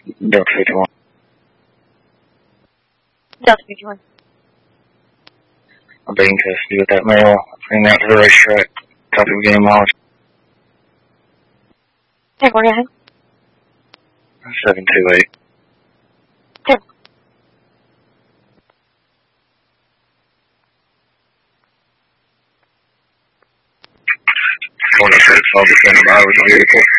Delta 51. Delta 51. I'm being tested with that male. Bring out to the racetrack. Copy again, mileage. Hey, go ahead. 728. Okay. 46, I'll be standing by with the vehicle.